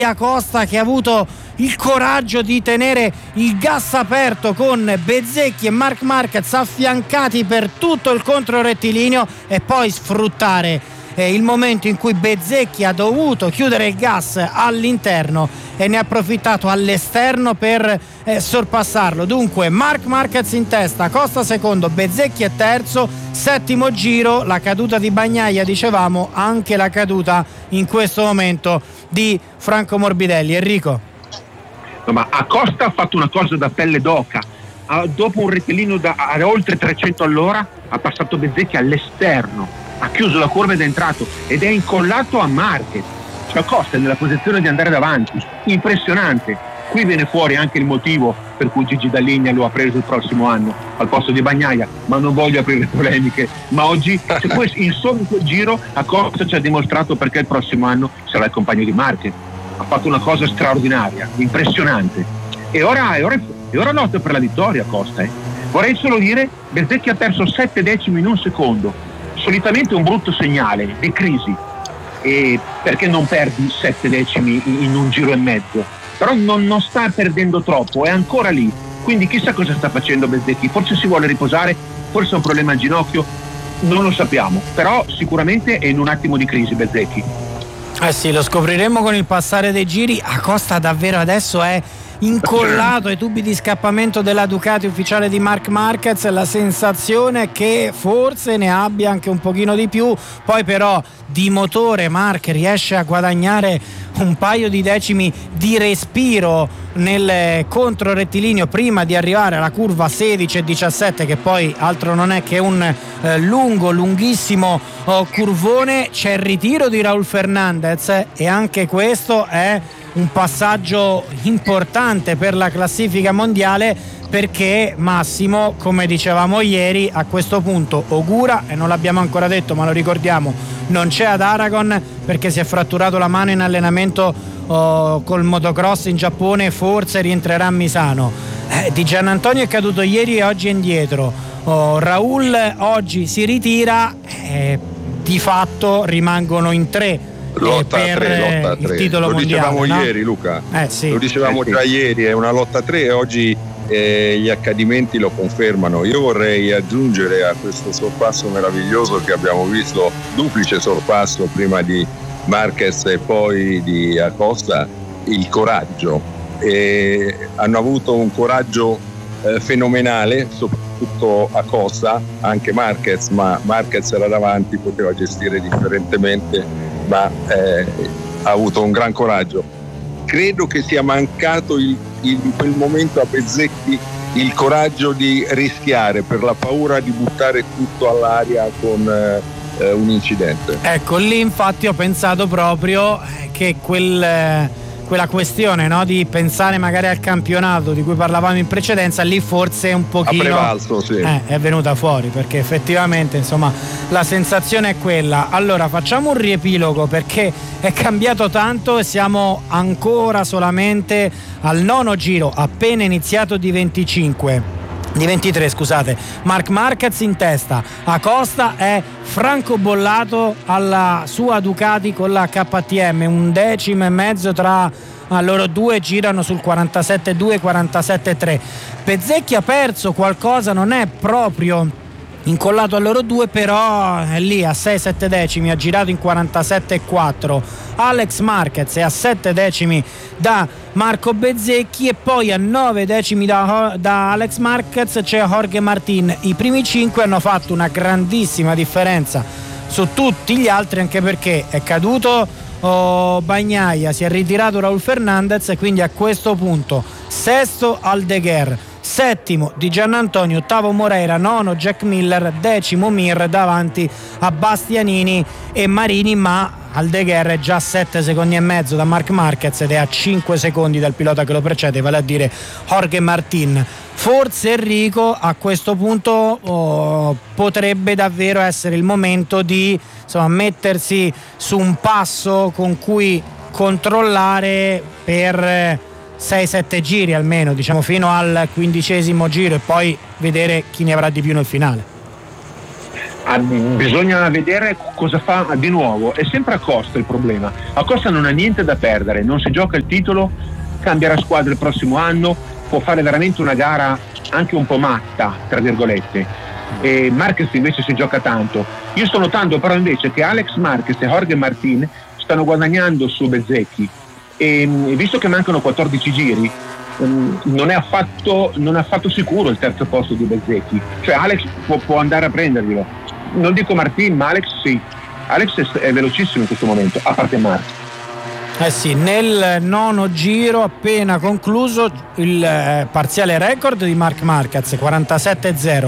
Acosta, che ha avuto il coraggio di tenere il gas aperto con Bezzecchi e Marc Marquez affiancati per tutto il controrettilineo, e poi sfruttare il momento in cui Bezzecchi ha dovuto chiudere il gas all'interno e ne ha approfittato all'esterno per sorpassarlo. Dunque Marc Marquez in testa, Acosta secondo, Bezzecchi è terzo, settimo giro, la caduta di Bagnaia, dicevamo, anche la caduta in questo momento di Franco Morbidelli. Enrico? No, ma Acosta ha fatto una cosa da pelle d'oca, dopo un rettilineo a oltre 300 all'ora ha passato Bezzecchi all'esterno, ha chiuso la curva ed è entrato ed è incollato a Marquez. Cioè Acosta è nella posizione di andare davanti, impressionante. Qui viene fuori anche il motivo per cui Gigi Dall'Igna lo ha preso il prossimo anno al posto di Bagnaia, ma non voglio aprire polemiche. Ma oggi, in solo quel giro, Acosta ci ha dimostrato perché il prossimo anno sarà il compagno di Marquez. Ha fatto una cosa straordinaria, impressionante. E ora lotta per la vittoria Acosta. Vorrei solo dire, Bezzecchi ha perso 7 decimi in un secondo. Solitamente un brutto segnale di crisi, perché non perdi 7 decimi in un giro e mezzo. Però non sta perdendo troppo, è ancora lì, quindi chissà cosa sta facendo Bezzecchi, forse si vuole riposare, forse ha un problema al ginocchio, non lo sappiamo, però sicuramente è in un attimo di crisi Bezzecchi. Sì, lo scopriremo con il passare dei giri. Acosta davvero adesso è incollato ai tubi di scappamento della Ducati ufficiale di Marc Marquez, la sensazione è che forse ne abbia anche un pochino di più, poi però di motore Marc riesce a guadagnare un paio di decimi di respiro nel controrettilineo prima di arrivare alla curva 16 e 17, che poi altro non è che un lunghissimo curvone. C'è il ritiro di Raúl Fernández e anche questo è un passaggio importante per la classifica mondiale, perché Massimo, come dicevamo ieri, a questo punto Ogura, e non l'abbiamo ancora detto ma lo ricordiamo, non c'è ad Aragon perché si è fratturato la mano in allenamento col motocross in Giappone, forse rientrerà a Misano. Di Giannantonio è caduto ieri e oggi è indietro. Raúl oggi si ritira, di fatto rimanno in tre lotta per il titolo lo mondiale. Dicevamo no? ieri, Luca, sì. Lo dicevamo già ieri, è una lotta a tre e oggi gli accadimenti lo confermano. Io vorrei aggiungere a questo sorpasso meraviglioso che abbiamo visto, duplice sorpasso prima di Marquez e poi di Acosta, il coraggio. Hanno avuto un coraggio fenomenale, soprattutto Acosta, anche Marquez, ma Marquez era davanti, poteva gestire differentemente, ma ha avuto un gran coraggio. Credo che sia mancato in quel momento a Bezzecchi il coraggio di rischiare per la paura di buttare tutto all'aria con un incidente. Ecco, lì infatti ho pensato proprio che quella questione, no, di pensare magari al campionato di cui parlavamo in precedenza, lì forse un pochino ha prevalso, sì. È venuta fuori, perché effettivamente insomma la sensazione è quella. Allora facciamo un riepilogo, perché è cambiato tanto e siamo ancora solamente al nono giro, appena iniziato di 23, scusate. Marc Marquez in testa, Acosta è francobollato alla sua Ducati con la KTM, 1,5 decimi tra loro due, girano sul 47,2, 47,3. Bezzecchi ha perso qualcosa, non è proprio incollato a loro due, però è lì a 6-7 decimi, ha girato in 47,4. Alex Marquez è a 7 decimi da Marco Bezzecchi e poi a 9 decimi da Alex Marquez c'è Jorge Martin. I primi 5 hanno fatto una grandissima differenza su tutti gli altri, anche perché è caduto Bagnaia, si è ritirato Raúl Fernández e quindi a questo punto sesto Aldeguer, settimo Di Giannantonio, ottavo Moreira, nono Jack Miller, decimo Mir davanti a Bastianini e Marini, ma Aldeguer è già a 7 secondi e mezzo da Marc Marquez ed è a 5 secondi dal pilota che lo precede, vale a dire Jorge Martin. Forse Enrico a questo punto potrebbe davvero essere il momento di mettersi su un passo con cui controllare per 6-7 giri almeno, diciamo fino al 15° giro, e poi vedere chi ne avrà di più nel finale. Bisogna vedere cosa fa di nuovo. È sempre Acosta il problema. Acosta non ha niente da perdere, non si gioca il titolo, cambierà squadra il prossimo anno, può fare veramente una gara anche un po' matta, tra virgolette. E Marquez invece si gioca tanto. Io sto notando però invece che Alex Marquez e Jorge Martin stanno guadagnando su Bezzecchi, e visto che mancano 14 giri non è affatto sicuro il terzo posto di Bezzecchi. Cioè Alex può andare a prenderglielo. Non dico Martin, ma Alex sì. Alex è velocissimo in questo momento, a parte Marquez. Sì, nel nono giro appena concluso il parziale record di Marc Marquez, 47-0,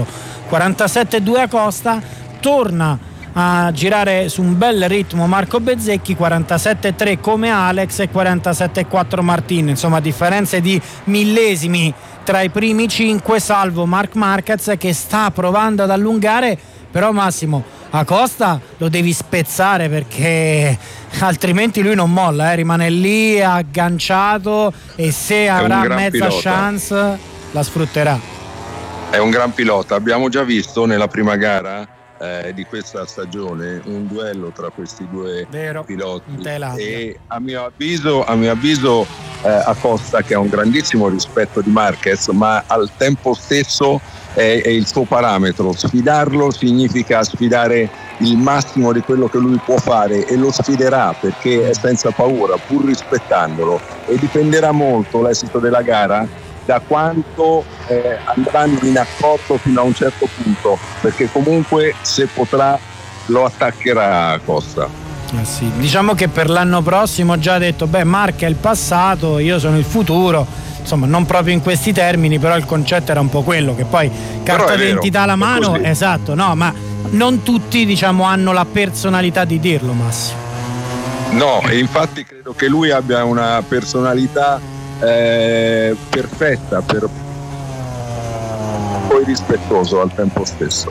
47-2 Acosta, torna a girare su un bel ritmo Marco Bezzecchi, 47-3 come Alex e 47-4 Martin, insomma differenze di millesimi tra i primi 5, salvo Marc Marquez che sta provando ad allungare, però Massimo, Acosta lo devi spezzare perché altrimenti lui non molla, rimane lì agganciato e se avrà mezza chance la sfrutterà. È un gran pilota, abbiamo già visto nella prima gara di questa stagione un duello tra questi due piloti e a mio avviso Acosta, che ha un grandissimo rispetto di Marquez, ma al tempo stesso è il suo parametro. Sfidarlo significa sfidare il massimo di quello che lui può fare, e lo sfiderà perché è senza paura, pur rispettandolo, e dipenderà molto l'esito della gara da quanto andranno in accordo fino a un certo punto, perché comunque se potrà lo attaccherà Costa. Sì. Diciamo che per l'anno prossimo ho già detto Marc è il passato, io sono il futuro, insomma non proprio in questi termini, però il concetto era un po' quello, che poi carta d'identità alla mano, esatto, no, ma non tutti hanno la personalità di dirlo, Massimo. No, e infatti credo che lui abbia una personalità perfetta, poi rispettoso al tempo stesso.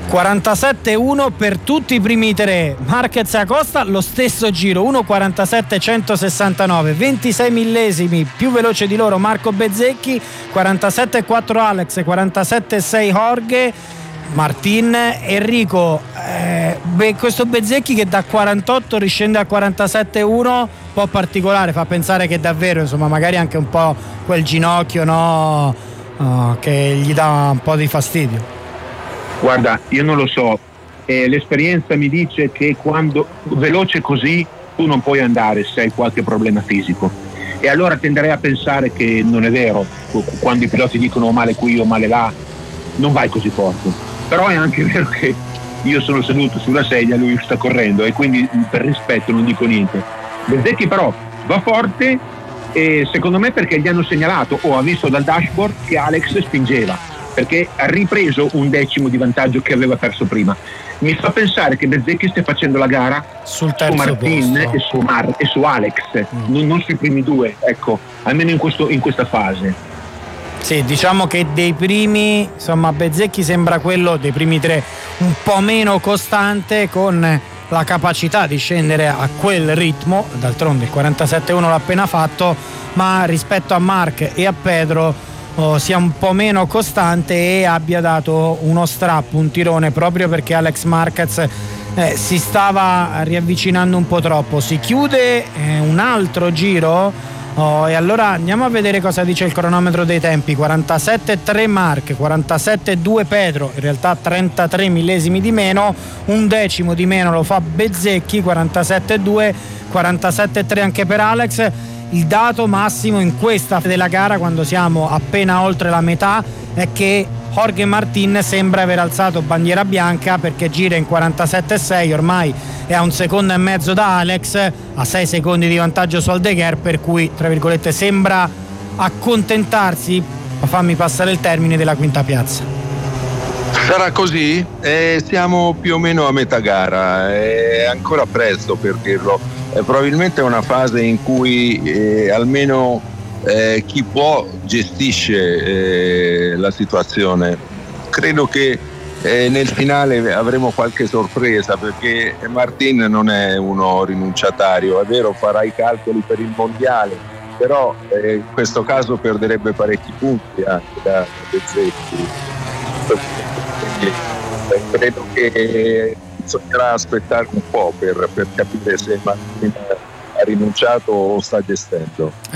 47-1 per tutti i primi tre, Marquez e Acosta lo stesso giro, 1:47.169, 26 millesimi più veloce di loro Marco Bezzecchi, 47-4 Alex, 47-6 Jorge Martin. Enrico, questo Bezzecchi che da 48 riscende a 47-1, un po' particolare, fa pensare che davvero, insomma, magari anche un po' quel ginocchio, no, che gli dà un po' di fastidio. Guarda, io non lo so, l'esperienza mi dice che quando veloce così tu non puoi andare se hai qualche problema fisico, e allora tenderei a pensare che non è vero quando i piloti dicono male qui o male là, non vai così forte. Però è anche vero che io sono seduto sulla sedia, lui sta correndo, e quindi per rispetto non dico niente. Bezzecchi però va forte, e secondo me perché gli hanno segnalato, o ha visto dal dashboard, che Alex spingeva, perché ha ripreso un decimo di vantaggio che aveva perso prima. Mi fa pensare che Bezzecchi stia facendo la gara su Martin e su Alex, non sui primi due, ecco, almeno in questa fase. Sì, diciamo che dei primi, insomma, Bezzecchi sembra quello dei primi tre un po' meno costante, con la capacità di scendere a quel ritmo, d'altronde il 47-1 l'ha appena fatto, ma rispetto a Marc e a Pedro sia un po' meno costante e abbia dato uno strappo, un tirone, proprio perché Alex Marquez si stava riavvicinando un po' troppo. Si chiude un altro giro. E allora andiamo a vedere cosa dice il cronometro dei tempi. 47-3 Marc, 47-2 Pedro, in realtà 33 millesimi di meno, un decimo di meno lo fa Bezzecchi, 47-2, 47-3 anche per Alex. Il dato massimo in questa fase della gara, quando siamo appena oltre la metà, è che Jorge Martin sembra aver alzato bandiera bianca, perché gira in 47-6, ormai è a 1,5 secondi da Alex, a 6 secondi di vantaggio su Aldeguer, per cui tra virgolette sembra accontentarsi, fammi passare il termine, della quinta piazza. Sarà così? Siamo più o meno a metà gara, è ancora presto per dirlo, probabilmente è una fase in cui almeno chi può gestisce la situazione. Credo che nel finale avremo qualche sorpresa, perché Martin non è uno rinunciatario, è vero, farà i calcoli per il mondiale, però in questo caso perderebbe parecchi punti anche da Bezzecchi. Credo che bisognerà aspettare un po' per capire se Martin ha rinunciato o sta gestendo.